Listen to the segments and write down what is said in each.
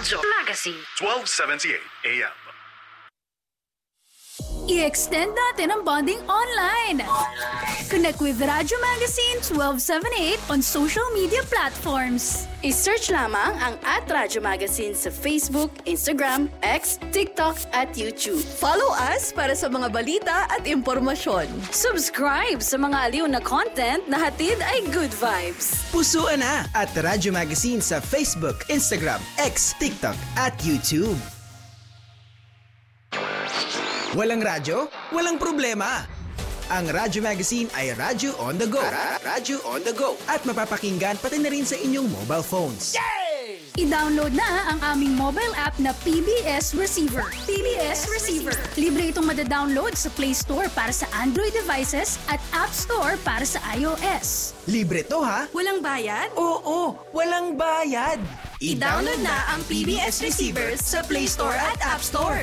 Radyo Magazine 1278 AM. I-extend natin ang bonding online. Connect with Radyo Magazine 1278 on social media platforms. I-search lamang ang @Radyo Magazine sa Facebook, Instagram, X, TikTok at YouTube. Follow us para sa mga balita at impormasyon. Subscribe sa mga aliw na content na hatid ay good vibes. Pusuan na at Radyo Magazine sa Facebook, Instagram, X, TikTok at YouTube. Walang radyo? Walang problema! Ang Radyo Magazine ay Radyo on the go. Radyo on the go. At mapapakinggan pati na rin sa inyong mobile phones. Yay! I-download na ang aming mobile app na PBS Receiver. PBS Receiver. Libre itong madadownload sa Play Store para sa Android devices at App Store para sa iOS. Libre to ha? Walang bayad? Oo, walang bayad. I-download na ang PBS Receiver sa Play Store at App Store.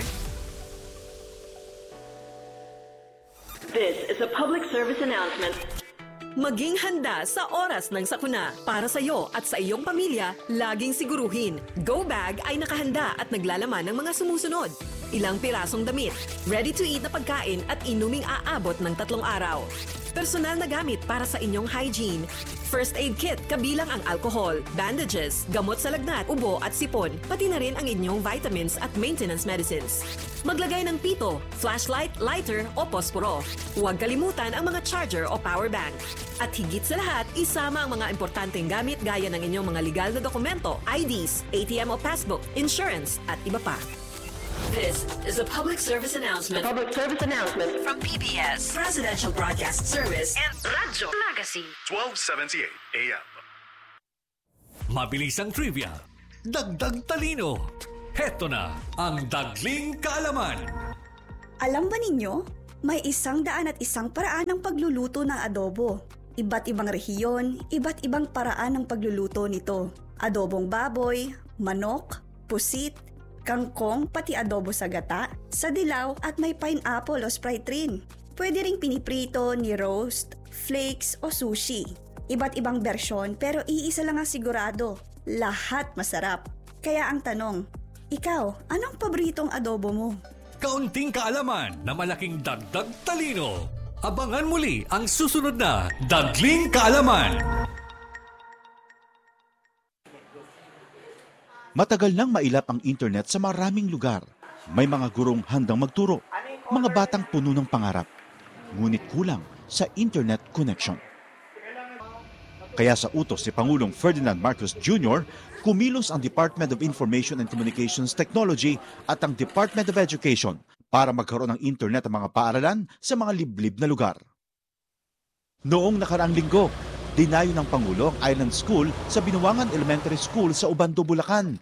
This is a public service announcement. Maging handa sa oras ng sakuna. Para sa iyo at sa iyong pamilya, laging siguruhin. Go Bag ay nakahanda at naglalaman ng mga sumusunod. Ilang pirasong damit, ready-to-eat na pagkain at inuming aabot ng 3 araw. Personal na gamit para sa inyong hygiene. First aid kit kabilang ang alcohol, bandages, gamot sa lagnat, ubo at sipon, pati na rin ang inyong vitamins at maintenance medicines. Maglagay ng pito, flashlight, lighter o posporo. Huwag kalimutan ang mga charger o power bank. At higit sa lahat, isama ang mga importanteng gamit gaya ng inyong mga legal na dokumento, IDs, ATM o passbook, insurance at iba pa. This is a public service announcement. Public service announcement from PBS Presidential Broadcast Service and Radyo Magazine 1278 AM. Mabilisang trivia, dagdag talino. Heto na ang Dagling Kaalaman. Alam ba ninyo, may 101 paraan ng pagluluto ng adobo. Iba't ibang rehiyon, iba't ibang paraan ng pagluluto nito. Adobong baboy, manok, pusit, kangkong, pati adobo sa gata, sa dilaw at may pineapple o Sprite rin. Pwede ring piniprito, ni-roast, flakes o sushi. Iba't ibang bersyon pero iisa lang ang sigurado, lahat masarap. Kaya ang tanong, ikaw, anong paboritong adobo mo? Kaunting kaalaman na malaking dagdag talino. Abangan muli ang susunod na Dagling Kaalaman. Matagal nang mailap ang internet sa maraming lugar. May mga gurong handang magturo, mga batang puno ng pangarap. Ngunit kulang sa internet connection. Kaya sa utos si Pangulong Ferdinand Marcos Jr., kumilos ang Department of Information and Communications Technology at ang Department of Education para magkaroon ng internet ang mga paaralan sa mga liblib na lugar. Noong nakaraang linggo, dinayo ng Pangulo ang Island School sa Binuangan Elementary School sa Ubando, Bulacan.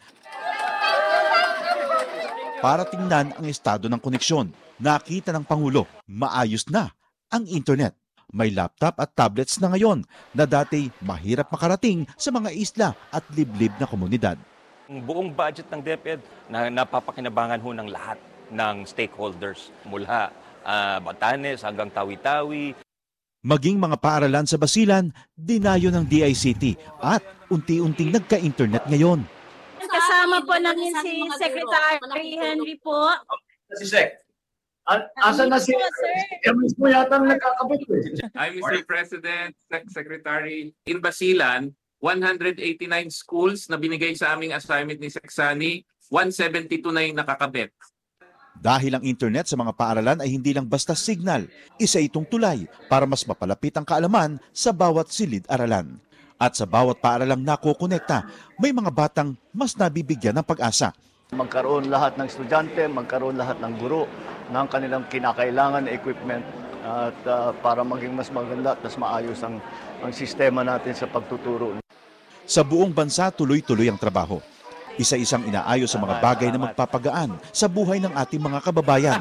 Para tingnan ang estado ng koneksyon, nakita ng Pangulo, maayos na ang internet. May laptop at tablets na ngayon na dati mahirap makarating sa mga isla at liblib na komunidad. Ang buong budget ng DepEd na napapakinabangan ho ng lahat ng stakeholders mula Batanes hanggang Tawi-Tawi. Maging mga paaralan sa Basilan, dinayo ng DICT at unti-unting nagka-internet ngayon. Kasama po namin si Secretary Henry po. Si Sec. Asan na si mismo yata nagkakabit eh. I'm Mr. President, Secretary. In Basilan, 189 schools na binigay sa aming assignment ni Seksani, 172 na yung nakakabit. Dahil ang internet sa mga paaralan ay hindi lang basta signal, isa itong tulay para mas mapalapit ang kaalaman sa bawat silid-aralan. At sa bawat paaralang nakokonekta, may mga batang mas nabibigyan ng pag-asa. Magkaroon lahat ng estudyante, magkaroon lahat ng guro ng kanilang kinakailangan na equipment at para maging mas maganda at mas maayos ang sistema natin sa pagtuturo. Sa buong bansa, tuloy-tuloy ang trabaho. Isa-isang inaayos sa mga bagay na magpapagaan sa buhay ng ating mga kababayan.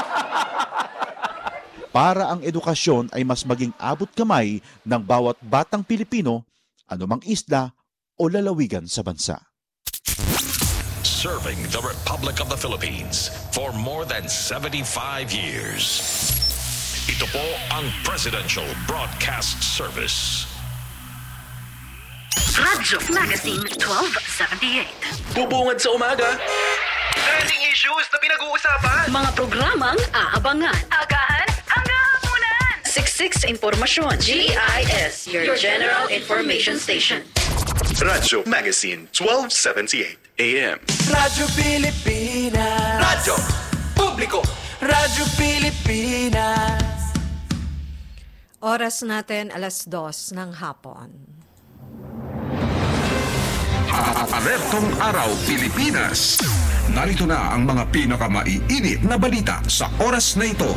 Para ang edukasyon ay mas maging abot kamay ng bawat batang Pilipino, anumang isla o lalawigan sa bansa. Serving the Republic of the Philippines for more than 75 years. Ito po ang Presidential Broadcast Service. Radyo Magazine 1278. Bubungad sa umaga. Trending issues na pinag-uusapan. Mga programang aabangan. Agahan hanggang hapunan. Siksik sa impormasyon. GIS, your General Information Station. Radyo Magazine 1278 AM. Radyo Pilipinas. Radyo Publiko. Radyo Pilipinas. Oras natin 2:00 ng hapon. Alertong Araw Pilipinas. Narito na ang mga pinakamaiinit na balita sa oras na ito.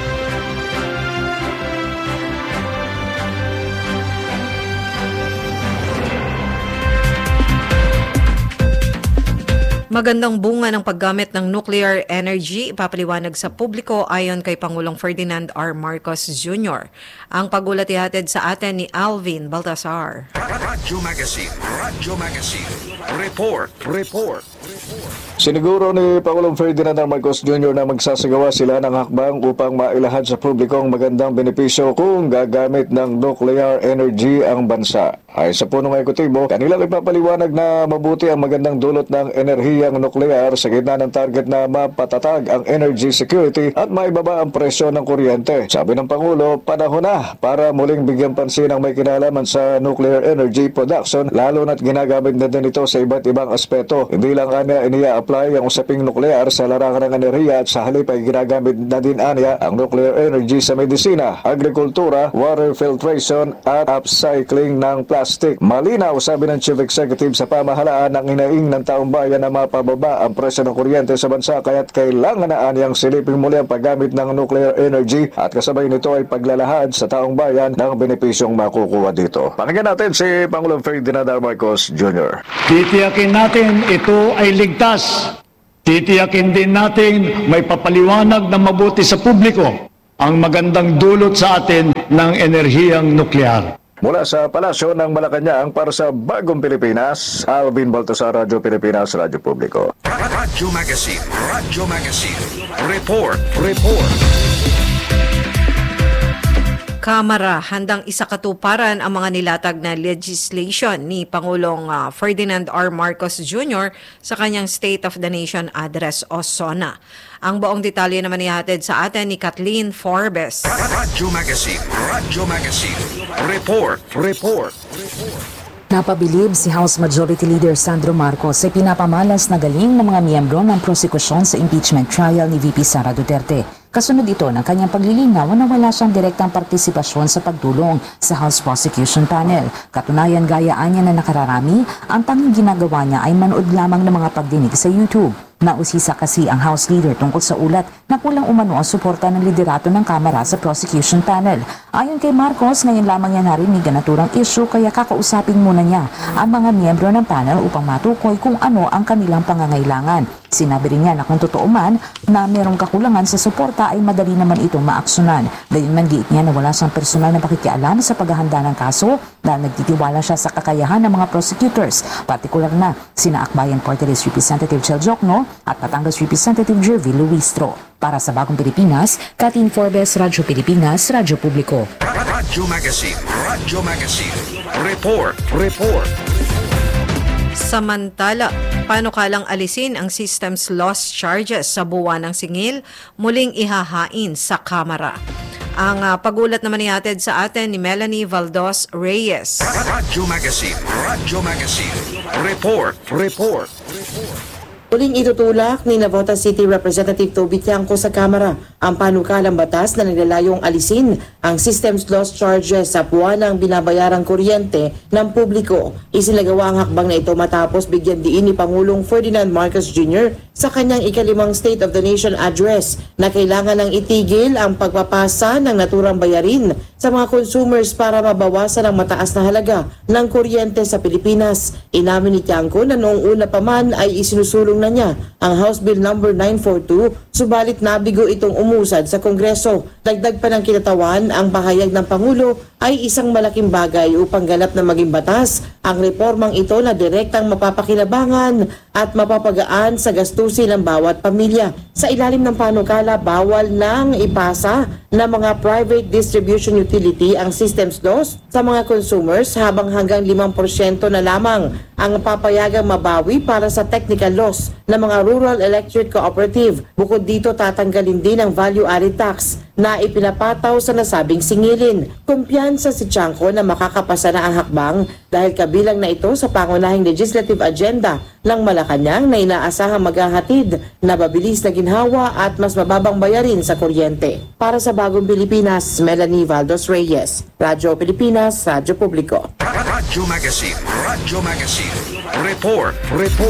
Magandang bunga ng paggamit ng nuclear energy, ipapaliwanag sa publiko ayon kay Pangulong Ferdinand R. Marcos Jr. Ang pagulat ihatid sa atin ni Alvin Baltasar. Radyo Magazine. Report. Siniguro ni Pangulong Ferdinand R. Marcos Jr. na magsasagawa sila ng hakbang upang mailahad sa publiko ang magandang benepisyo kung gagamit ng nuclear energy ang bansa. Ay sa punong ekutibo, kanilang ipapaliwanag na mabuti ang magandang dulot ng enerhiyang nuklear sa gitna ng target na mapatatag ang energy security at maibaba ang presyo ng kuryente. Sabi ng Pangulo, panahon na para muling bigyan pansin ang may kinalaman sa nuclear energy production, lalo na't ginagamit na din ito sa iba't ibang aspeto. Hindi lang anya inia-apply ang usaping nuklear sa larangan ng enerhiya at sa halip ay ginagamit na din anya ang nuclear energy sa medisina, agrikultura, water filtration at upcycling ng plastic. Malinaw, sabi ng Chief Executive sa pamahalaan ng inaing ng taong bayan na mapababa ang presyo ng kuryente sa bansa kaya't kailangan na anyang silipin muli ang paggamit ng nuclear energy at kasabay nito ay paglalahad sa taong bayan ng benepisyong makukuha dito. Pakinggan natin si Pangulong Ferdinand R. Marcos Jr. Titiyakin natin ito ay ligtas. Titiyakin din natin may papaliwanag na mabuti sa publiko ang magandang dulot sa atin ng enerhiyang nuklear. Mula sa Palasyo ng Malacanang para sa Bagong Pilipinas, Alvin Baltasar, Radyo Pilipinas, Radyo Publiko. Radyo Magazine. Report. Kamara, handang isakatuparan ang mga nilatag na legislation ni Pangulong Ferdinand R. Marcos Jr. sa kanyang State of the Nation Address o SONA. Ang buong detalye naman ihatid sa atin ni Kathleen Forbes. Radyo Magazine. Report. Napabilib si House Majority Leader Sandro Marcos sa pinapamalas na galing ng mga miyembro ng prosekusyon sa impeachment trial ni VP Sara Duterte. Kasunod ito ng kanyang paglilinaw na wala siyang direktang partisipasyon sa pagtulong sa House Prosecution Panel. Katunayan gayaan niya na nakararami, ang tanging ginagawa niya ay manood lamang ng mga pagdinig sa YouTube. Nausisa kasi ang House Leader tungkol sa ulat na kulang umano ang suporta ng liderato ng Kamara sa Prosecution Panel. Ayon kay Marcos, ngayon lamang niya narinig ang naturang issue kaya kakausapin muna niya ang mga miyembro ng panel upang matukoy kung ano ang kanilang pangangailangan. Sinabi rin niya na kung totoo man na merong kakulangan sa suporta ay madali naman itong maaksunan. Gayunman giit niya na wala siyang personal na pakikialam sa paghahanda ng kaso dahil nagtitiwala siya sa kakayahan ng mga prosecutors, partikular na sina Akbayan Party List Representative Chel Jokno at Batangas Representative Jervy Luistro. Para sa Bagong Pilipinas, Kathleen Forbes, Radyo Pilipinas, Radyo Publiko. Radyo Magazine. Report. Samantala, panukalang alisin ang systems loss charges sa buwan ng singil, muling ihahain sa Kamara. Ang pagulat naman ihatid sa atin ni Melanie Valdos Reyes. Radyo Magazine. Report. Muling itutulak ni Navota City Representative Toby Tiangco sa Kamara ang panukalang batas na naglalayong alisin ang systems loss charges sa buwanang binabayarang kuryente ng publiko. Isinagawa ang hakbang na ito matapos bigyan diin ni Pangulong Ferdinand Marcos Jr. sa kanyang ikalimang State of the Nation Address na kailangan ng itigil ang pagpapasa ng naturang bayarin sa mga consumers para mabawasan ang mataas na halaga ng kuryente sa Pilipinas. Inamin ni Tiangco na noong una pa man ay isinusulong na niya ang House Bill No. 942, subalit nabigo itong umusad sa Kongreso. Dagdag pa ng kinatawan ang pahayag ng Pangulo ay isang malaking bagay upang ganap na maging batas ang reformang ito na direktang mapapakinabangan at mapapagaan sa gastusin ng bawat pamilya. Sa ilalim ng panukala, bawal nang ipasa ng mga private distribution utility ang systems loss sa mga consumers habang hanggang 5% na lamang ang papayagang mabawi para sa technical loss ng mga rural electric cooperative. Bukod dito, tatanggalin din ang value-added tax na ipinapataw sa nasabing singilin. Kumpiyansa si Tiangco na makakapasa na ang hakbang dahil kabilang na ito sa pangunahing legislative agenda ng Malacanang na inaasahang maghahatid na mabilis na ginhawa at mas mababang bayarin sa kuryente. Para sa Bagong Pilipinas, Melanie Valdos Reyes, Radyo Pilipinas, Radyo Publiko. Radyo Magazine. Report.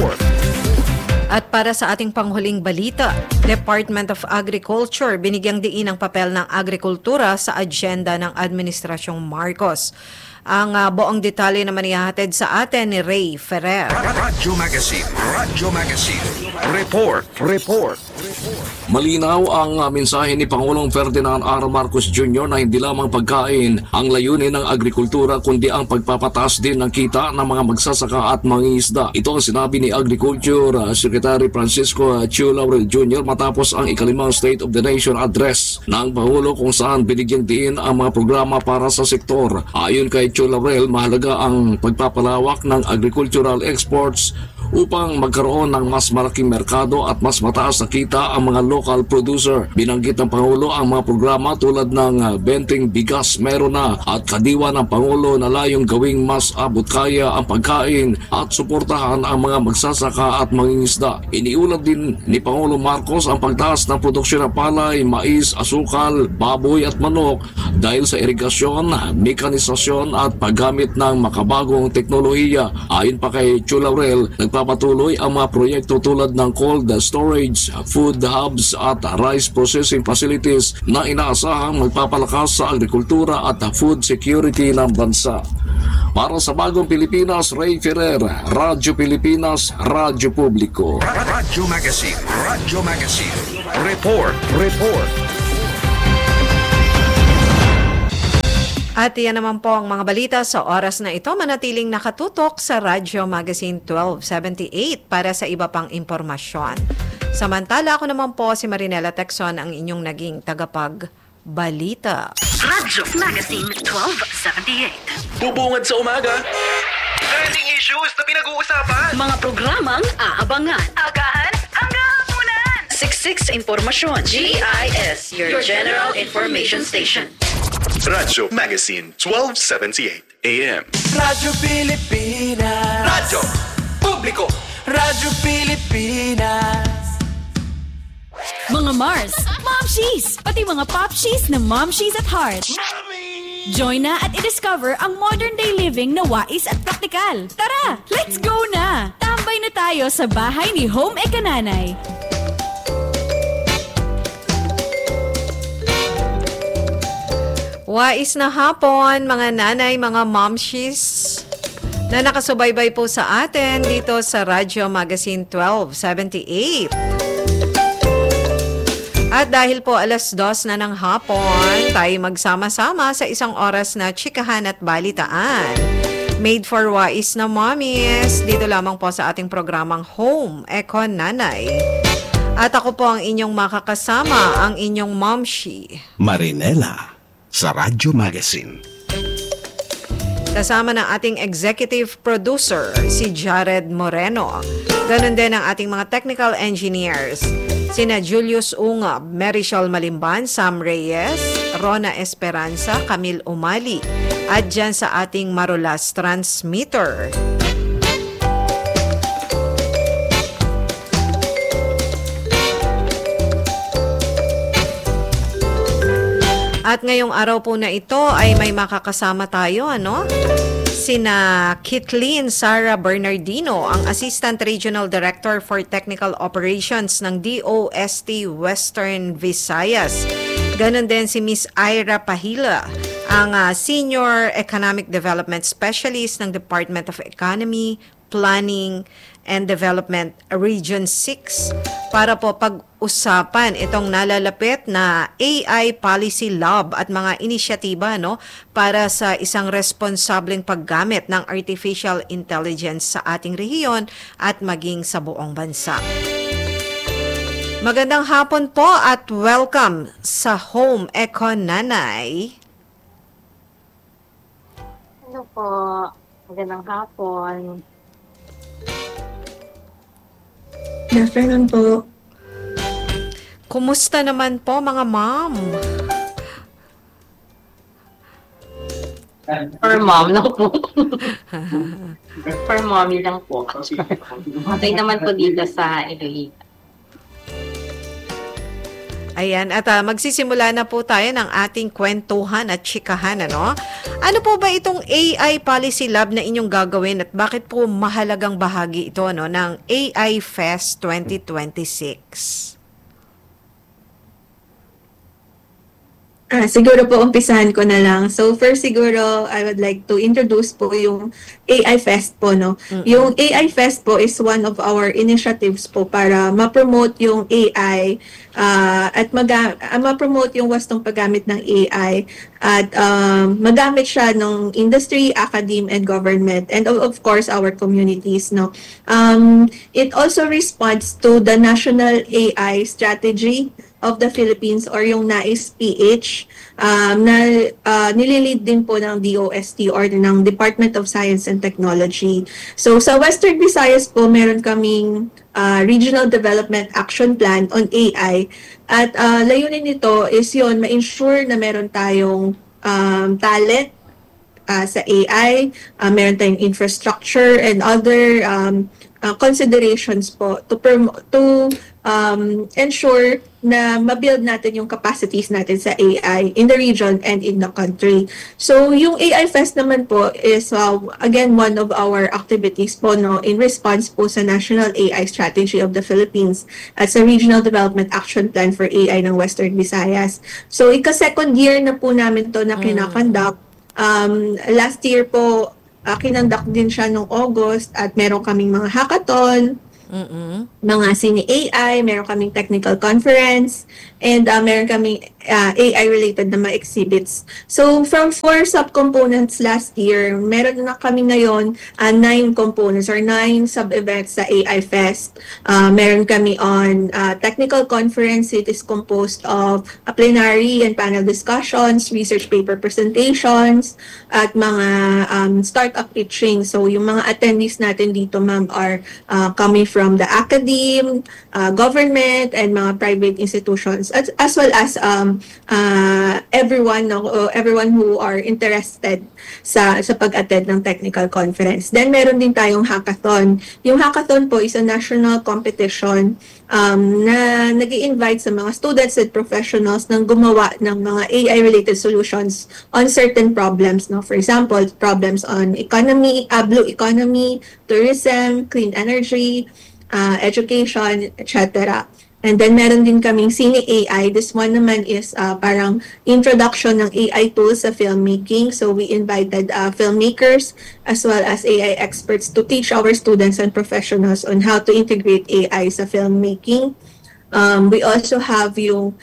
At para sa ating panghuling balita, Department of Agriculture binigyang diin ang papel ng agrikultura sa agenda ng Administrasyong Marcos. Ang buong detalye naman ihahatid sa atin ni Ray Ferrer. Radyo Magazine. Report. Malinaw ang mensahe ni Pangulong Ferdinand R. Marcos Jr. na hindi lamang pagkain ang layunin ng agrikultura kundi ang pagpapataas din ng kita ng mga magsasaka at mangingisda. Ito ang sinabi ni Agriculture Secretary Francisco Chu Laurel Jr. matapos ang ikalimang State of the Nation Address ng Pangulo kung saan binigyang diin ang mga programa para sa sektor. Ayon kay Chu Laurel, mahalaga ang pagpapalawak ng agricultural exports upang magkaroon ng mas malaking merkado at mas mataas na kita ang mga local producer. Binanggit ng Pangulo ang mga programa tulad ng Benting Bigas Meron Na at kadiwa ng Pangulo na layong gawing mas abot kaya ang pagkain at suportahan ang mga magsasaka at mangingisda. Iniulat din ni Pangulo Marcos ang pagtaas ng produksyon ng palay, mais, asukal, baboy at manok dahil sa irigasyon, mekanisasyon at paggamit ng makabagong teknolohiya. Ayon pa kay Chu Laurel, nagpapatuloy ang mga proyekto tulad ng cold storage, food hubs at rice processing facilities na inaasahang magpapalakas sa agrikultura at food security ng bansa. Para sa Bagong Pilipinas, Ray Ferrer, Radyo Pilipinas, Radyo Publiko. Radyo Magazine. Report. At yan naman po ang mga balita sa oras na ito. Manatiling nakatutok sa Radyo Magazine 1278 para sa iba pang impormasyon. Samantala, ako naman po si Marinela Texon, ang inyong naging tagapagbalita. Radyo Magazine 1278. Bubungad sa umaga. Trending issues na pinag-uusapan. Mga programang aabangan. Agahan hanggang hapunan. Siksik sa impormasyon. GIS, your General Information Station. Radyo Magazine 1278 AM. Radyo Pilipinas. Radyo Publiko. Radyo Pilipinas. Mga Mars, Momshies, pati mga Popshies na Momshies at Heart. Join na at i-discover ang modern day living na wais at praktikal. Tara, let's go na! Tambay na tayo sa bahay ni Home Ekananay. Wais na hapon, mga nanay, mga momshies na nakasubaybay po sa atin dito sa Radyo Magazine 1278. At dahil po 2:00 na ng hapon, tayo magsama-sama sa isang oras na chikahan at balitaan. Made for wais na mommies, dito lamang po sa ating programang Home Eko Nanay. At ako po ang inyong makakasama, ang inyong momshi, Marinela, sa Radyo Magazine. Kasama ng ating executive producer, si Jared Moreno. Ganon din ang ating mga technical engineers, sina Julius Ungab, Marichol Malimban, Sam Reyes, Rona Esperanza, Camille Umali, at dyan sa ating Marulas transmitter. At ngayong araw po na ito ay may makakasama tayo, Sina Kitlin Sara Bernardino, ang Assistant Regional Director for Technical Operations ng DOST Western Visayas. Ganon din si Miss Ira Pahila, ang Senior Economic Development Specialist ng Department of Economy, Planning, and Development Region 6 para po pag-usapan itong nalalapit na AI Policy Lab at mga inisyatiba para sa isang responsableng paggamit ng artificial intelligence sa ating rehiyon at maging sa buong bansa. Magandang hapon po at welcome sa Home Eco Nanay. Hello po. Magandang hapon. Good afternoon po. Kumusta naman po mga ma'am? For mom lang po. For mommy lang po. Okay naman po dito sa Iloilo. Ayan, at magsisimula na po tayo ng ating kwentuhan at chikahan, Ano po ba itong AI Policy Lab na inyong gagawin at bakit po mahalagang bahagi ito ng AI Fest 2026? Siguro po umpisahan ko na lang. So first siguro I would like to introduce po yung AI Fest po. Yung AI Fest po is one of our initiatives po para ma-promote yung AI at ma-promote yung wastong paggamit ng AI at magamit siya ng industry, academe, and government, and of course our communities. It also responds to the National AI Strategy of the Philippines or yung NAIS-PH na nililid din po ng DOST or ng Department of Science and Technology. So sa Western Visayas po meron kaming Regional Development Action Plan on AI at layunin nito is yun, ma-ensure na meron tayong talent sa AI, meron tayong infrastructure and other considerations po to ensure na ma-build natin yung capacities natin sa AI in the region and in the country. So yung AI Fest naman po is again one of our activities po in response po sa National AI Strategy of the Philippines at sa Regional Development Action Plan for AI ng Western Visayas. So ika-second year na po namin to na kinakonduct. Last year po kinonduct din siya noong August at meron kaming mga hackathon, mga Cine AI, meron kaming technical conference, and meron kaming AI-related na mga exhibits. So, from 4 subcomponents last year, meron na kami ngayon 9 components or 9 sub-events sa AI Fest. Meron kami on technical conference. It is composed of a plenary and panel discussions, research paper presentations, at mga startup pitching. So, yung mga attendees natin dito, ma'am, are coming from the academe, government, and mga private institutions, as well as everyone who are interested sa pag-attend ng technical conference. Then meron din tayong hackathon. Yung hackathon po is a national competition na nag-i-invite sa mga students and professionals ng gumawa ng mga AI-related solutions on certain problems. For example, problems on economy, blue economy, tourism, clean energy, education, etc. And then meron din kaming Cine AI. This one naman is parang introduction ng AI tools sa filmmaking. So we invited filmmakers as well as AI experts to teach our students and professionals on how to integrate AI sa filmmaking. We also have yung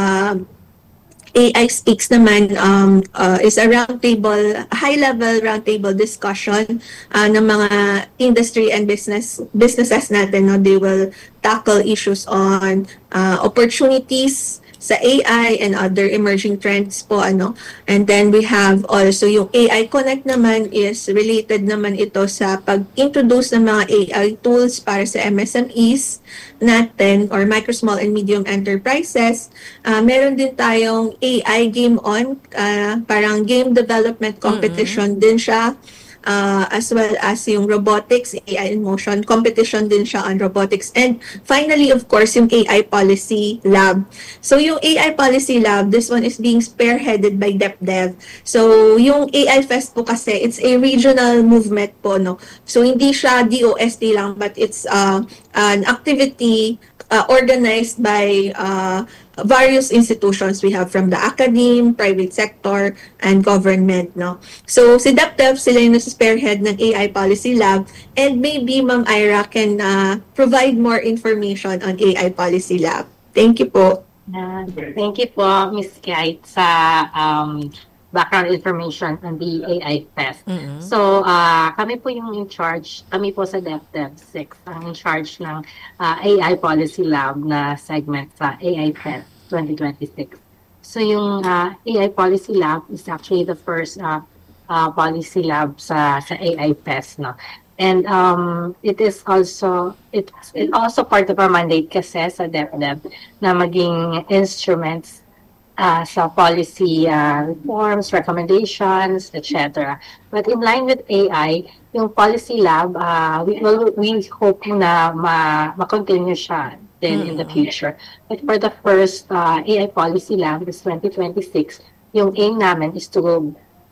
AI Speaks naman is a high-level roundtable discussion ng mga industry and businesses natin. They will tackle issues on opportunities sa AI and other emerging trends po. And then we have also yung AI Connect naman is related naman ito sa pag-introduce ng mga AI tools para sa MSMEs natin or micro, small, and medium enterprises. Meron din tayong AI Game On, parang game development competition din siya. As well as yung robotics, AI in motion, competition din siya on robotics. And finally, of course, yung AI Policy Lab. So yung AI Policy Lab, this one is being spearheaded by DepDev. So yung AI Fest po kasi, it's a regional movement po. So hindi siya DOST lang, but it's an activity organized by various institutions we have from the academe, private sector, and government, no? So si DepDep, sila yung nasa-spearhead ng AI Policy Lab, and maybe Ma'am Ira can provide more information on AI Policy Lab. Thank you po. Thank you po, Ms. Kate, sa background information on the AI Fest. So, kami po yung in charge, kami po sa DepDep 6, ang in charge ng AI Policy Lab na segment sa AI Fest 2026. So, yung AI Policy Lab is actually the first policy lab sa AI Fest, no? And it also part of our mandate kasi sa DepDep na maging instruments sa policy reforms, recommendations, etc. But in line with AI, yung policy lab, we hope na ma-continue siya then in the future. But for the first AI policy lab, this 2026, yung aim namin is to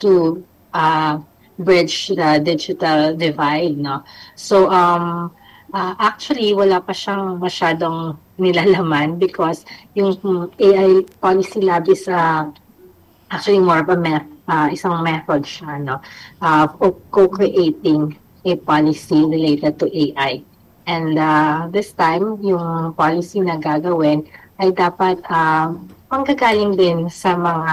bridge the digital divide, no? So actually wala pa siyang masyadong nilalaman because yung AI policy lab is actually more of a isang method siya, no? Of co-creating a policy related to AI. And this time yung policy na gagawin ay dapat manggagaling din sa mga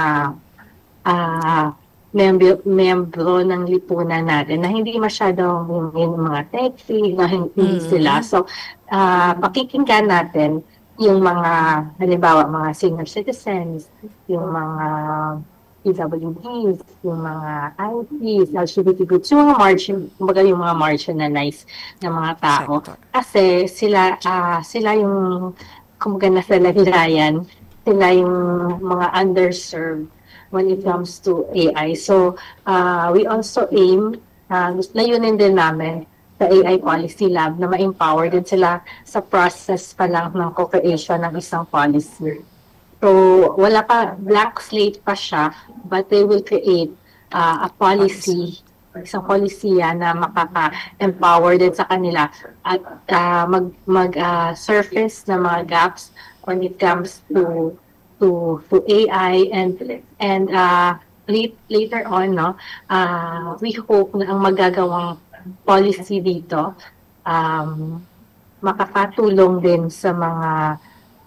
membro ng lipunan natin na hindi masyadong yung mga techie, na hindi sila. So, pakikinggan natin yung mga, halimbawa, mga senior citizens, yung mga PWDs, yung mga IPs, LGBT groups, yung mga marginalized na mga tao. Kasi sila yung, kumbaga na sa lahilayan, sila yung mga underserved when it comes to AI. So, we also aim, layunin din namin sa AI Policy Lab na ma-empower din sila sa process pa lang ng co-creation ng isang policy. So, wala pa, blank slate pa siya, but they will create a policy, isang polisiya na makaka-empower din sa kanila at mag-surface na mga gaps when it comes to AI and later on, no, we hope na ang magagawang policy dito makakatulong din sa mga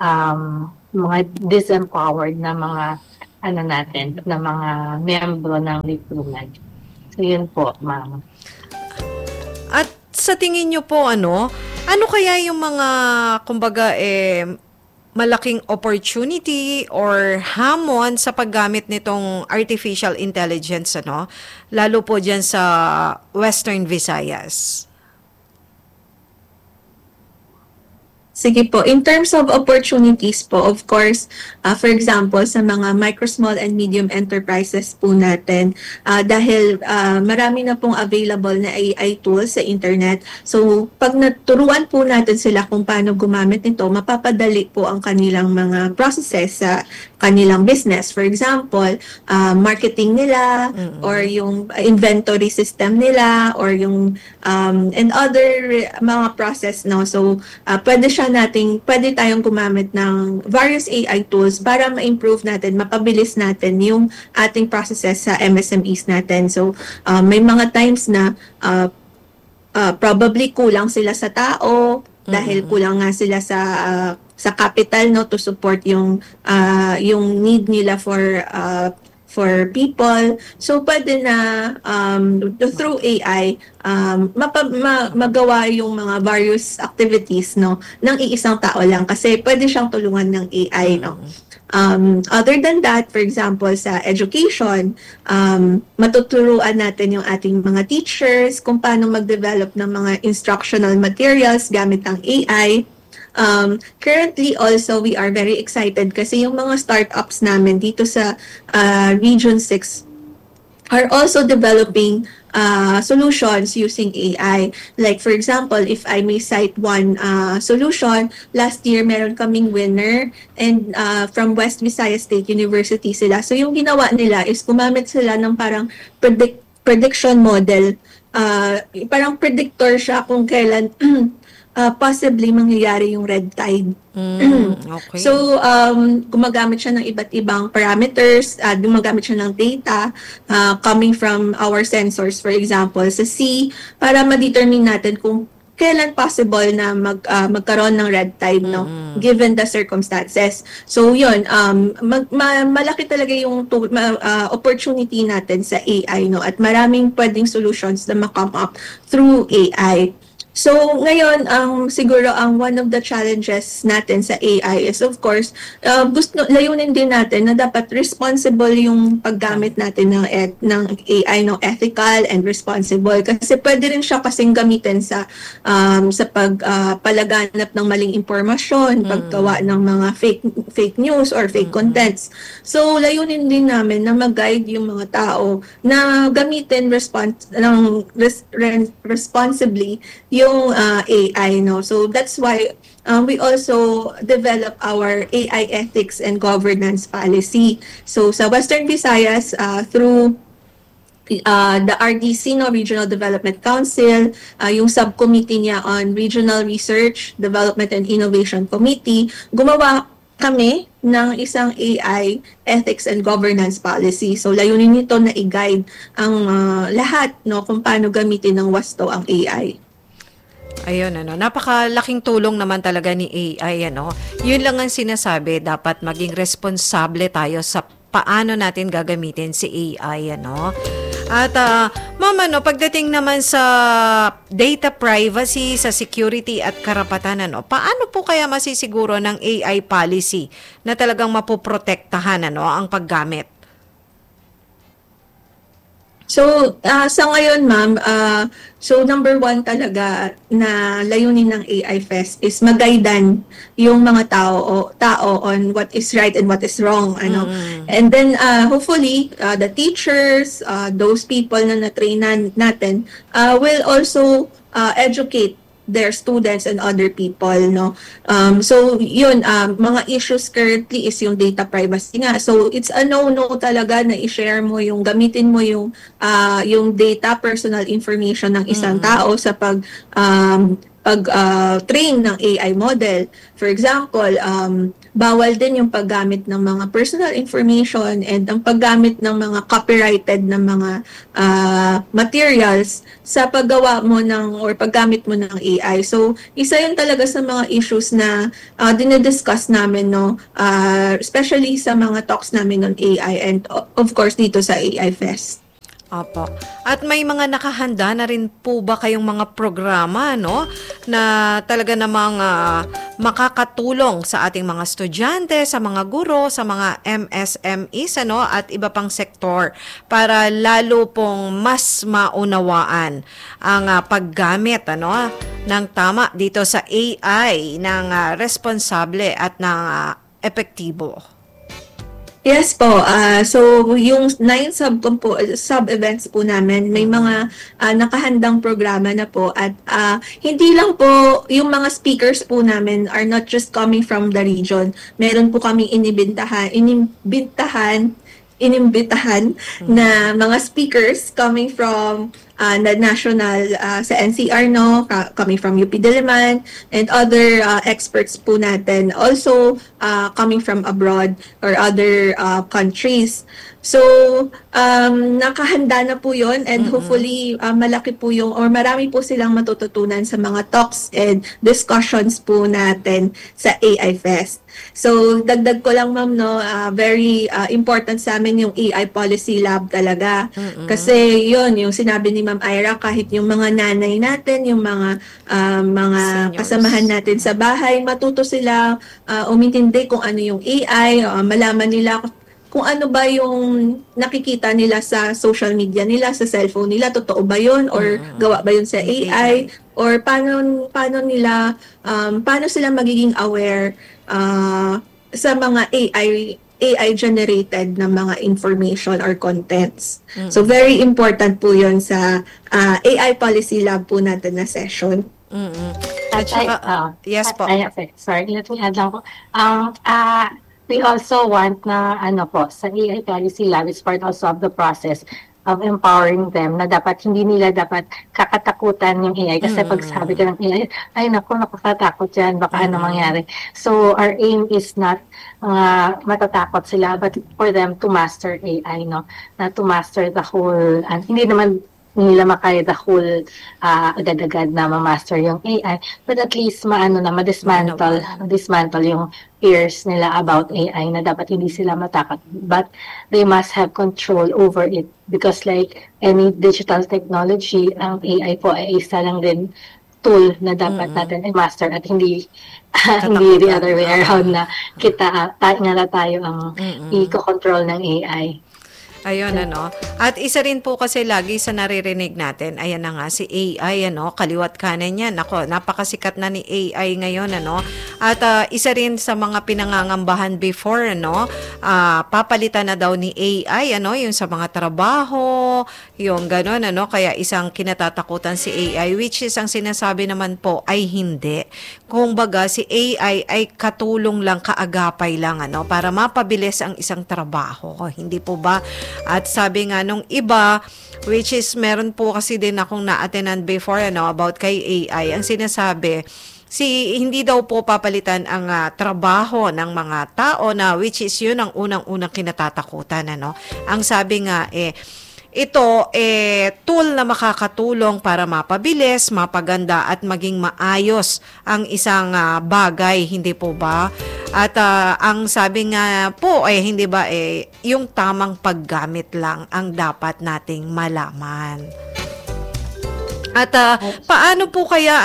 disempowered na mga na mga miyembro ng lipunan. So yun po, ma'am. At sa tingin niyo po ano kaya yung mga kumbaga malaking opportunity or hamon sa paggamit nitong artificial intelligence, lalo po dyan sa Western Visayas? Sige po. In terms of opportunities po, of course, for example, sa mga micro, small, and medium enterprises po natin, dahil marami na pong available na AI tools sa internet. So, pag naturuan po natin sila kung paano gumamit nito, mapapadali po ang kanilang mga processes sa kanilang business. For example, marketing nila, or yung inventory system nila, or yung and other mga process, no? So, pwede tayong gumamit ng various AI tools para ma-improve natin, mapabilis natin yung ating processes sa MSMEs natin. So, may mga times na probably kulang sila sa tao, dahil kulang nga sila sa capital, no, to support yung need nila for people. So, pwede na through AI, magawa yung mga various activities, no, ng iisang tao lang kasi pwede siyang tulungan ng AI, no. Other than that, for example, sa education, matuturuan natin yung ating mga teachers kung paano mag-develop ng mga instructional materials gamit ang AI. Currently also, we are very excited kasi yung mga startups namin dito sa Region 6 are also developing solutions using AI. Like for example, if I may cite one solution, last year meron kaming winner and from West Visayas State University sila. So yung ginawa nila is gumamit sila ng parang prediction model. Parang predictor siya kung kailan possibly mangyayari yung red tide. Okay. So, gumagamit siya ng iba't ibang parameters, gumagamit siya ng data coming from our sensors, for example, sa sea, para ma-determine natin kung kailan possible na magkaroon ng red tide, no? Given the circumstances. So, yun, malaki talaga yung opportunity natin sa AI, no? At maraming pwedeng solutions na ma-come up through AI. So, ngayon, siguro one of the challenges natin sa AI is, of course, layunin din natin na dapat responsible yung paggamit natin ng AI, no, ethical and responsible. Kasi pwede rin siya kasing gamitin sa palaganap ng maling impormasyon, paggawa ng mga fake news or fake contents. So, layunin din namin na mag-guide yung mga tao na gamitin responsibly yung AI, no? So that's why we also develop our AI ethics and governance policy. So sa Western Visayas, through the RDC, no, Regional Development Council, yung subcommittee niya on Regional Research, Development and Innovation Committee, gumawa kami ng isang AI ethics and governance policy. So layunin nito na i-guide ang lahat, no, kung paano gamitin ng wasto ang AI. Ayun, napakalaking tulong naman talaga ni AI, Yun lang ang sinasabi, dapat maging responsable tayo sa paano natin gagamitin si AI, At ma'am, pagdating naman sa data privacy, sa security at karapatan, paano po kaya masisiguro ng AI policy na talagang mapoprotektahan ang paggamit? So, sa ngayon, ma'am, so number one talaga na layunin ng AI Fest is mag-guidean yung mga tao on what is right and what is wrong. And then, hopefully, the teachers, those people na na-train natin, will also educate their students and other people, no? So, yun, mga issues currently is yung data privacy nga. So, it's a no-no talaga na i-share mo gamitin mo yung data, personal information ng isang tao sa pag-train ng AI model. For example, bawal din yung paggamit ng mga personal information and ang paggamit ng mga copyrighted na mga materials sa paggawa mo or paggamit mo ng AI. So, isa yun talaga sa mga issues na dinidiscuss namin, especially sa mga talks namin on AI and of course dito sa AI Fest. Opo. At may mga nakahanda na rin po ba kayong mga programa, na talaga namang makakatulong sa ating mga estudyante, sa mga guro, sa mga MSMEs, at iba pang sektor para lalo pong mas maunawaan ang paggamit, ng tama dito sa AI ng responsable at ng epektibo. Yes po. So, yung 9 sub-events po namin, may mga nakahandang programa na po. At hindi lang po, yung mga speakers po namin are not just coming from the region. Meron po kami inimbitahan na mga speakers coming from the national sa NCR, coming from UP Diliman and other experts po natin, also coming from abroad or other countries. So, nakahanda na po yun and hopefully malaki po marami po silang matututunan sa mga talks and discussions po natin sa AI Fest. So, dagdag ko lang, ma'am, very important sa amin yung AI Policy Lab talaga. Kasi yun, yung sinabi ni Ma'am Ira, kahit yung mga nanay natin, yung mga kasamahan natin sa bahay, matuto sila umintindi kung ano yung AI, malaman nila kung ano ba yung nakikita nila sa social media nila, sa cellphone nila, totoo ba yun or gawa ba yun sa AI, or paano sila magiging aware sa mga AI generated na mga information or contents. So very important po yun sa AI Policy Lab po natin na session. Yes po. Sorry, let me add lang po. We also want na sa AI Policy Lab, it's part also of the process. of empowering them na dapat hindi nila dapat kakatakutan yung AI kasi pag sabi ka ng AI, ay naku, nakakatakot yan, baka ano mangyari. So our aim is not matatakot sila but for them to master AI, no? Na to master the whole, hindi naman nila makaya the whole agad-agad na ma-master yung AI, but at least ma-dismantle yung fears nila about AI na dapat hindi sila matakot, but they must have control over it because like any digital technology, ang AI po ay isa lang din tool na dapat natin i-master at hindi the other way around na tayo ang i-control ng AI. Ayun, ano. At isa rin po kasi lagi sa naririnig natin, ayan na nga, si AI, ano, kaliwat kanan yan. Ako, napakasikat na ni AI ngayon, ano. At isa rin sa mga pinangangambahan before, ano, papalitan na daw ni AI, ano, yung sa mga trabaho, yung gano'n, ano. Kaya isang kinatatakutan si AI, which is ang sinasabi naman po ay hindi. Kung baga, si AI ay katulong lang, kaagapay lang, ano, para mapabilis ang isang trabaho. Hindi po ba? At sabi nga nung iba, which is meron po kasi din akong na-attendan before, ano, about kay AI, ang sinasabi, hindi daw po papalitan ang trabaho ng mga tao na which is yun ang unang-unang kinatatakutan, ano. Ang sabi nga, ito, tool na makakatulong para mapabilis, mapaganda at maging maayos ang isang bagay, hindi po ba? At ang sabi nga po, hindi ba, yung tamang paggamit lang ang dapat nating malaman. At paano po kaya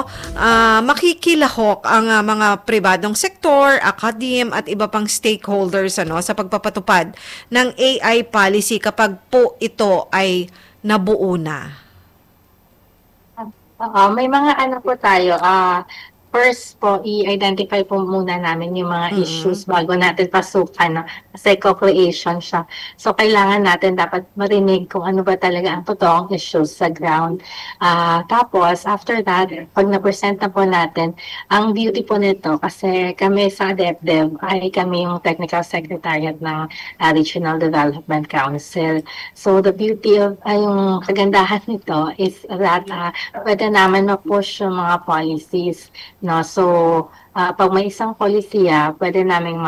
makikilahok ang mga pribadong sektor, academe at iba pang stakeholders sa pagpapatupad ng AI policy kapag po ito ay nabuo na? May mga po tayo. First po, i-identify po muna namin yung mga issues bago natin pasukan. Kasi co-creation siya. So, kailangan natin dapat marinig kung ano ba talaga ang totoong issues sa ground. Tapos, after that, pag na-present na po natin, ang beauty po nito, kasi kami sa DepDev ay kami yung Technical Secretariat ng Regional Development Council. So, the beauty of, yung kagandahan nito is that pwede namin ma-push yung mga policies. No, so pag may isang polisiya, pwede nating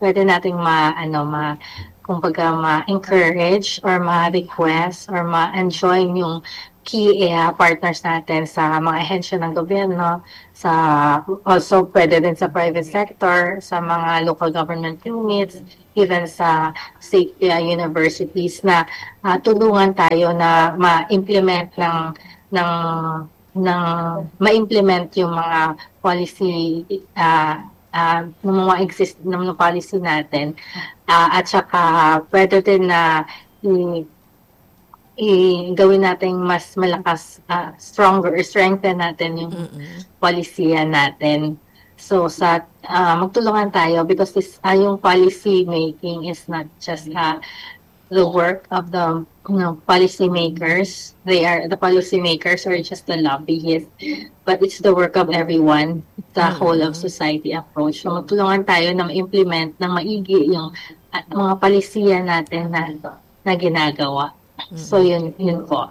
kumbaga ma-encourage or ma-request or ma-enjoin yung key partners natin sa mga ahensya ng gobyerno, also pwede din sa private sector, sa mga local government units, even sa state universities na tulungan tayo na ma-implement ma-implement yung mga policy ng mga policy natin at saka pwede din na gawin natin mas malakas, strengthen natin yung polisiya natin. So magtulungan tayo because yung policy making is not just the work of the policy makers. The policy makers are just the lobbyists, but it's the work of everyone, the whole of society approach. So magtulungan tayo na ma-implement ng maigi yung mga palisiya natin na ginagawa. So yun po.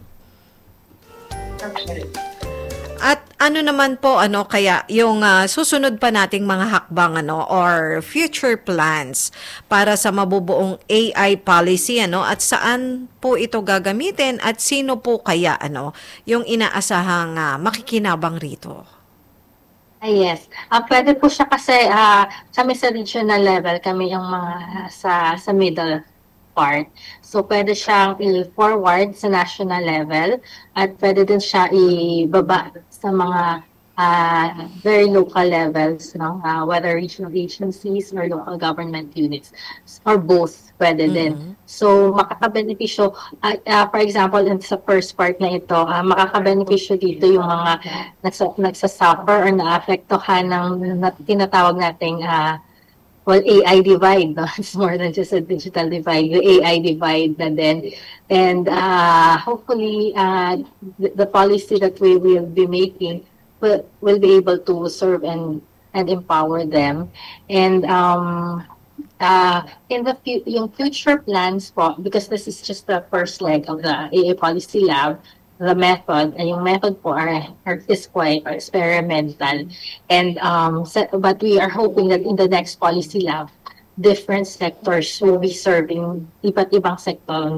At ano naman po kaya yung susunod pa nating mga hakbang or future plans para sa mabubuong AI policy at saan po ito gagamitin at sino po kaya yung inaasahang makikinabang rito? Yes. Pwede po siya kasi kami sa regional level, kami yung mga sa middle part. So, pwede siyang i-forward sa national level at pwede din siya ibaba sa mga very local levels, whether regional agencies or local government units or both, pwede din. So, makakabenepisyo, for example, sa first part na ito, makakabenepisyo dito yung mga nagsasuffer or naapektuhan ng tinatawag nating AI divide, no? It's more than just a digital divide, the AI divide na din. And hopefully, the policy that we will be making will be able to serve and empower them. And in the yung future plans po, because this is just the first leg of the AI Policy Lab, the method, yung method po is quite experimental. And but we are hoping that in the next policy lab, different sectors will be serving iba't ibang sektor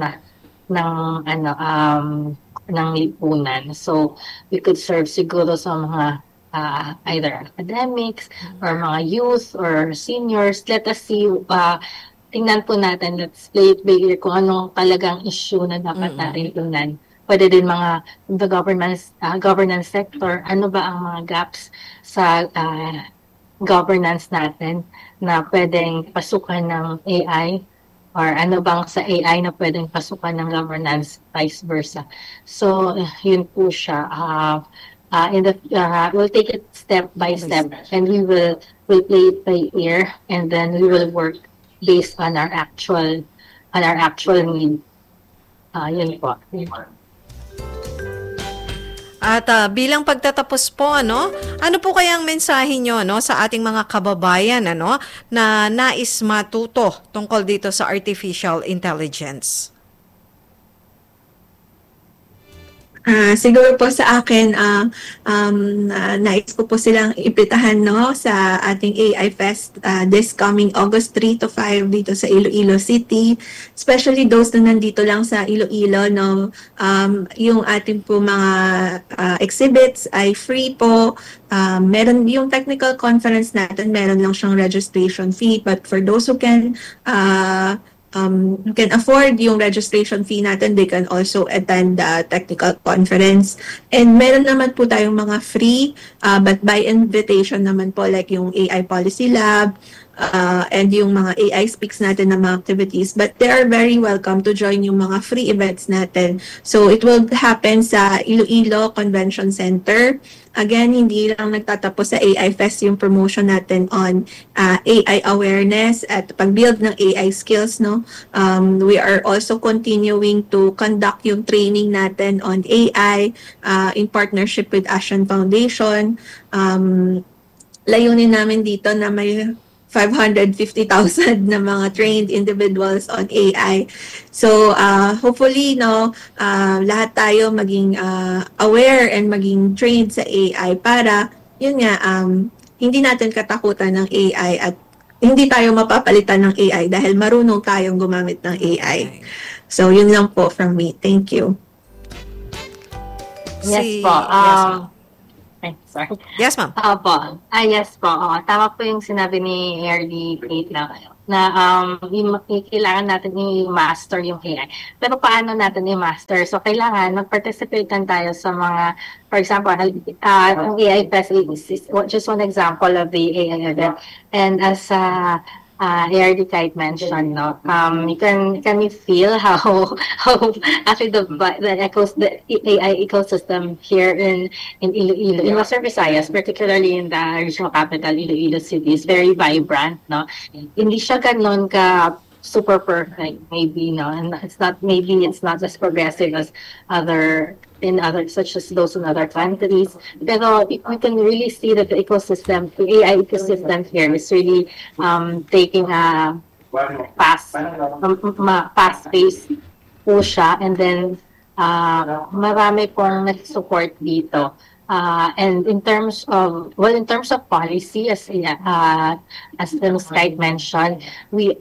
ng lipunan. So we could serve siguro sa mga either academics or mga youth or seniors. Let us see, tingnan po natin, let's play it bigger kung anong talagang issue na dapat natin tingnan. Pwede din mga the governance sector, ano ba ang mga gaps sa governance natin na pwedeng pasukan ng AI, or ano bang sa AI na pwedeng pasukan ng governance, vice versa. So yun po siya. We'll take it step by step, and we'll play it by ear, and then we will work based on our actual need. Yun po. At bilang pagtatapos po, ano po kayang mensahe nyo sa ating mga kababayan na nais matuto tungkol dito sa artificial intelligence? Siguro po sa akin, nais ko po silang ipitahan sa ating AI Fest this coming August 3 to 5 dito sa Iloilo City. Especially those na nandito lang sa Iloilo, yung ating po mga exhibits ay free po. Meron yung technical conference natin, meron lang siyang registration fee, but for those who can afford yung registration fee natin, they can also attend the technical conference. And meron naman po tayong mga free, but by invitation naman po, like yung AI Policy Lab, and yung mga AI Speaks natin na mga activities. But they are very welcome to join yung mga free events natin. So it will happen sa Iloilo Convention Center. Again, hindi lang nagtatapos sa AI Fest yung promotion natin on AI awareness at pag-build ng AI skills. We are also continuing to conduct yung training natin on AI in partnership with Asian Foundation. Layunin namin dito na may 550,000 na mga trained individuals on AI. So hopefully lahat tayo maging aware and maging trained sa AI para yun nga hindi natin katakutan ng AI at hindi tayo mapapalitan ng AI dahil marunong tayong gumamit ng AI. So yun lang po from me. Thank you. Yes po. Sorry. Yes, ma'am. Yes po. Tama po yung sinabi ni Early Kate na kailangan natin i-master yung AI. Pero paano natin i-master? So, kailangan mag-participate tayo sa mga, for example, ang AI Fest is just one example of the AI event. And as Early Kate mentioned, can you feel how actually the AI ecosystem here in Iloilo, in Western Visayas, particularly in the regional capital Iloilo City, is very vibrant. Hindi siya ganon ka super perfect, maybe, and it's not as progressive as such as those in other countries. Pero we can really see that the AI ecosystem here is really taking a fast pace po siya, and then marami pong support dito. And in terms of policy, as Skype mentioned, we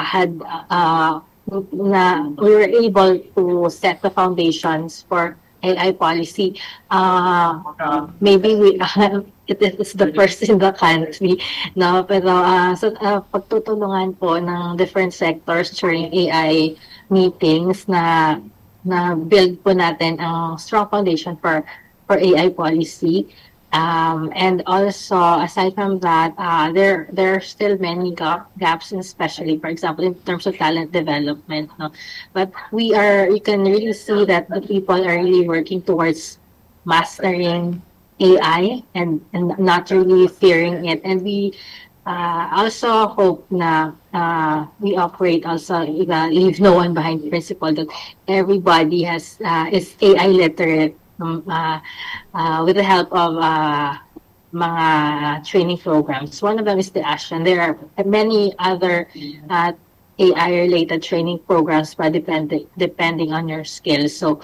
were able to set the foundations for AI policy. Maybe it is the first in the country, pero pagtutulungan po ng different sectors during AI meetings na build po natin ang strong foundation for AI policy. And also, aside from that, there are still many gaps, especially, for example, in terms of talent development. But you can really see that the people are really working towards mastering AI and not really fearing it. And we also hope na we operate also leave no one behind principle, that everybody is AI literate. With the help of mga training programs. One of them is the ASHAN. There are many other AI-related training programs pa depending on your skills. So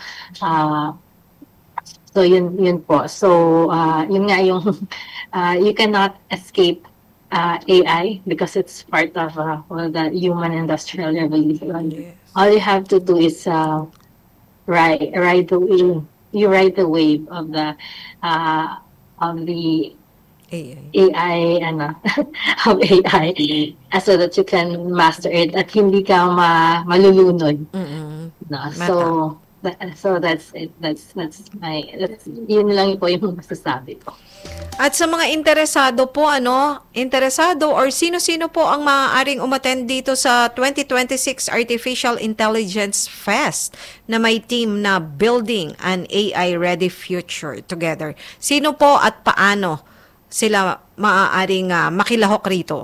yun po. So yun nga yung you cannot escape AI because it's part of the human industrial revolution. Yes. All you have to do is ride the wave. You ride the wave of the AI of AI so that you can master it at hindi ka malulunod. No? So that's it. That's yun lang po yung masasabi ko. At sa mga interesado or sino-sino po ang maaaring umattend dito sa 2026 Artificial Intelligence Fest na may team na Building an AI-Ready Future Together. Sino po at paano sila maaaring makilahok rito?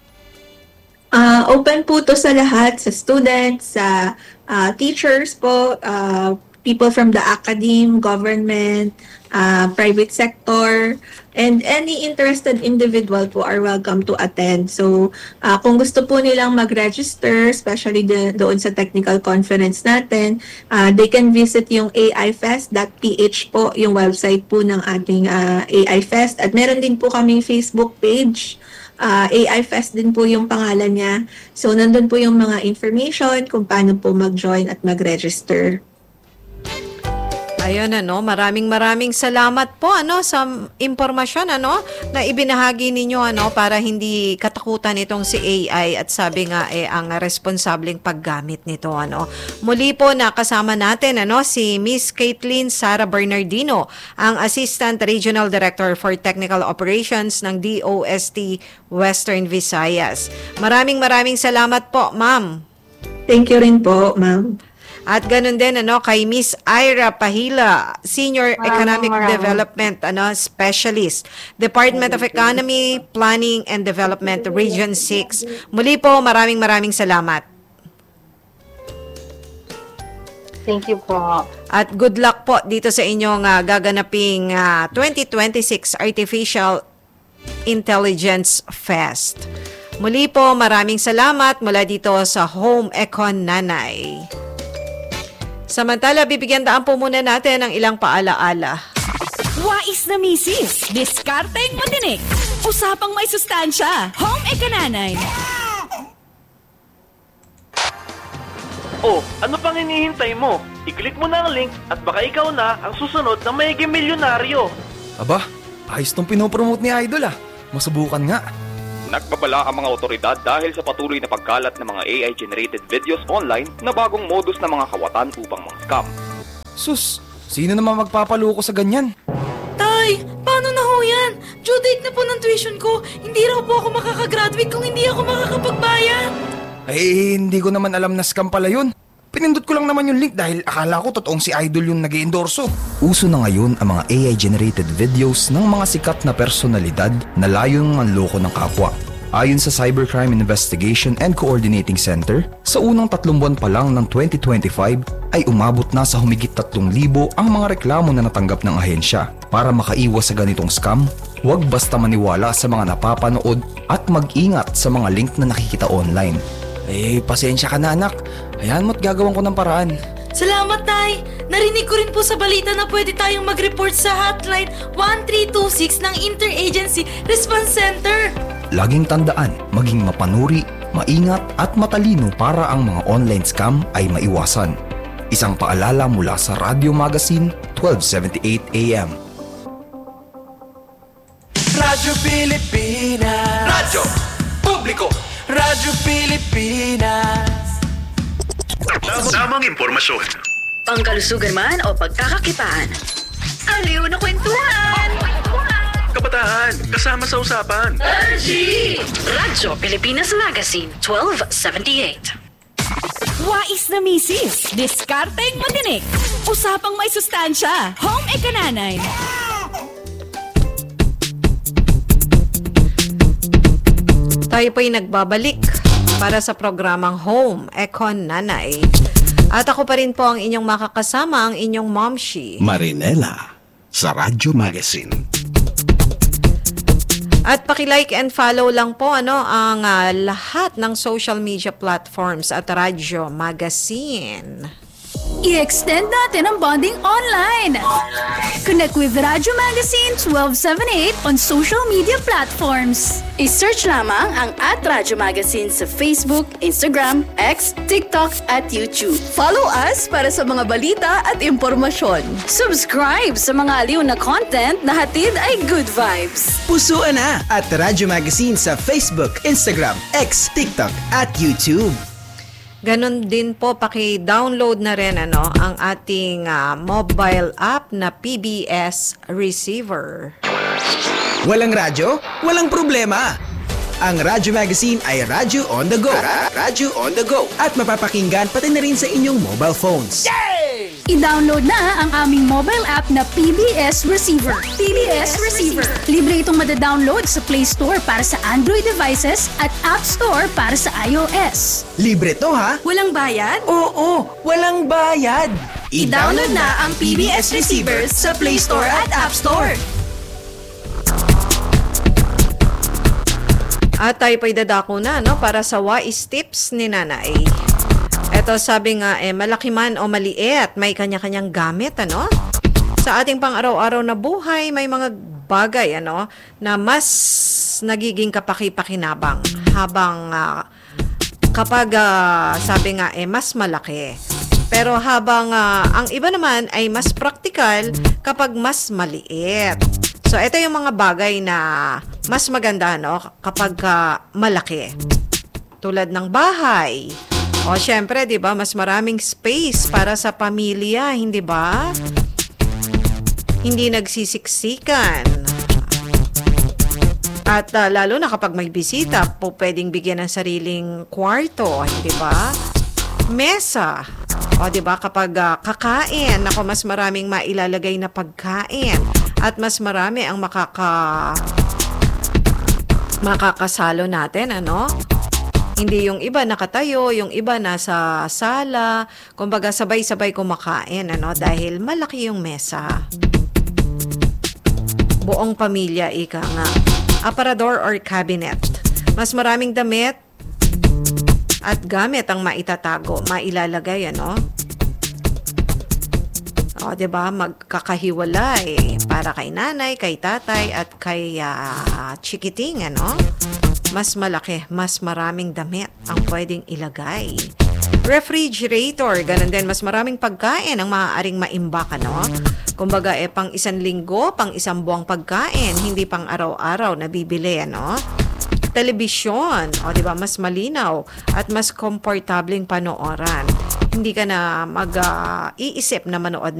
Open po to sa lahat, sa students, sa teachers po, people from the academe, government, private sector, and any interested individual po are welcome to attend. So, kung gusto po nilang mag-register, especially doon sa technical conference natin, they can visit yung aifest.ph po, yung website po ng ating AI Fest. At meron din po kaming Facebook page. AI Fest din po yung pangalan niya. So, nandun po yung mga information kung paano po mag-join at mag-register. Ayun, maraming salamat po sa impormasyon na ibinahagi ninyo para hindi katakutan itong si AI at sabi nga ang responsableng paggamit nito Muli po nakasama natin si Miss Caitlin Sara Bernardino, ang Assistant Regional Director for Technical Operations ng DOST Western Visayas. Maraming salamat po, ma'am. Thank you rin po, ma'am. At ganun din kay Miss Ira Pahila, Senior Economic Development Specialist, Department of Economy, Planning and Development, Region 6. Muli po, maraming salamat. Thank you po. At good luck po dito sa inyong gaganaping 2026 Artificial Intelligence Fest. Muli po, maraming salamat mula dito sa Home Econ Nanay. Samantala, bibigyan daan po muna natin ng ilang paalaala. Wais na misis, diskarteng matinik, usapang may sustansya, Home Econ Nanay. Oh, ano pang hinihintay mo? I-click mo na ang link at baka ikaw na ang susunod na magiging milyonaryo. Aba, ayos tong pinopromote ni Idol Masubukan nga. Nagbabala ang mga otoridad dahil sa patuloy na pagkalat ng mga AI-generated videos online na bagong modus ng mga kawatan upang mga-scam. Sus, sino naman magpapaloko sa ganyan? Tay, paano na ho yan? Due date na po ng tuition ko. Hindi raw po ako makakagraduate kung hindi ako makakapagbayad. Ay, hindi ko naman alam na scam pala yun. Pinindot ko lang naman yung link dahil akala ko totoong si Idol yung nag-i-endorso. Uso na ngayon ang mga AI-generated videos ng mga sikat na personalidad na layong manloko ng kapwa. Ayon sa Cybercrime Investigation and Coordinating Center, sa unang 3 buwan pa lang ng 2025 ay umabot na sa humigit 3,000 ang mga reklamo na natanggap ng ahensya. Para makaiwas sa ganitong scam, huwag basta maniwala sa mga napapanood at mag-ingat sa mga link na nakikita online. Pasensya ka na anak. Hayaan mo't gagawin ko ng paraan. Salamat, Tay. Narinig ko rin po sa balita na pwede tayong mag-report sa hotline 1326 ng Interagency Response Center. Laging tandaan, maging mapanuri, maingat at matalino para ang mga online scam ay maiwasan. Isang paalala mula sa Radio Magazine, 1278 AM. Radyo Pilipinas. Radyo Publiko. Radyo Pilipinas. Tamang impormasyon. Pangkalusugan man o pagkakakitaan. Aliw na kwentuhan. Kabataan, kasama sa usapan. Radyo Pilipinas Magazine, 1278. Wais na misis, diskarteng matinik, usapang may sustansya, Home Econ Nanay. Tayo po'y nagbabalik para sa programang Home Econ Nanay. At ako pa rin po ang inyong makakasama, ang inyong Momshi Marinela sa Radyo Magazine. At paki-like and follow lang po ang lahat ng social media platforms at Radyo Magazine. I-extend natin ang bonding online. Connect with Radyo Magazine 1278 on social media platforms. I-search lamang ang @Radyo Magazine sa Facebook, Instagram, X, TikTok at YouTube. Follow us para sa mga balita at impormasyon. Subscribe sa mga aliw na content na hatid ay good vibes. Pusuan na at Radyo Magazine sa Facebook, Instagram, X, TikTok at YouTube. Ganon din po, paki-download na rin ang ating mobile app na PBS Receiver. Walang radyo? Walang problema. Ang Radyo Magazine ay radyo on the go. Radyo on the go. At mapapakinggan pati na rin sa inyong mobile phones. Yay! I-download na ang aming mobile app na PBS Receiver. PBS Receiver. Libre itong madadownload sa Play Store para sa Android devices at App Store para sa iOS. Libre to ha? Walang bayad? Oo, walang bayad. I-download na ang PBS Receiver sa Play Store at App Store. At tayo pa'y dadako na para sa wais tips ni Nanay. Ito sabi nga malaki man o maliit, may kanya-kanyang gamit Sa ating pang-araw-araw na buhay, may mga bagay na mas nagiging kapaki-pakinabang habang kapag sabi nga mas malaki. Pero habang ang iba naman ay mas praktikal kapag mas maliit. So ito yung mga bagay na mas maganda kapag malaki. Tulad ng bahay. O syempre, 'di ba, mas maraming space para sa pamilya, hindi ba? Hindi nagsisiksikan. At lalo na kapag may bisita, pwedeng bigyan ng sariling kwarto, hindi ba? Mesa. O 'di ba, kapag kakain, mas maraming mailalagay na pagkain at mas marami ang makakasalo natin, Hindi yung iba nakatayo, yung iba nasa sala, kumbaga sabay-sabay kumakain, dahil malaki yung mesa. Buong pamilya, ika nga. Aparador or cabinet. Mas maraming damit at gamit ang maitatago, mailalagay, O, 'di ba? Magkakahiwalay para kay nanay, kay tatay at kay chikiting, Mas malaki, mas maraming damit ang pwedeng ilagay. Refrigerator, ganun din, mas maraming pagkain ang maaaring maimbak, Kumbaga, pang isang linggo, pang isang buwang pagkain, hindi pang araw-araw na bibili, Telebisyon, o 'di ba, mas malinaw at mas komportableng panooran. Hindi ka na mag-iisip na manood